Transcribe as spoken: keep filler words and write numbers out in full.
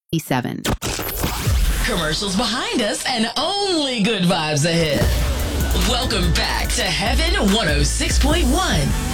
seven. Commercials behind us and only good vibes ahead. Welcome back to Heaven one oh six point one.